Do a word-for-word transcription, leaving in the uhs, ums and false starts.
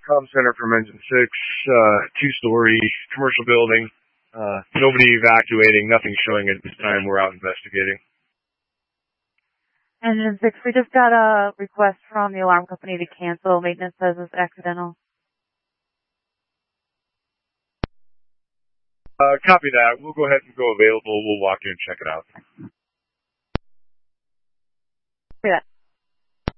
comm center from Engine six, uh, two-story commercial building. Uh, nobody evacuating, nothing showing at this time. We're out investigating. Engine six, we just got a request from the alarm company to cancel. Maintenance says it's accidental. Uh, copy that. We'll go ahead and go available. We'll walk in and check it out. Yeah.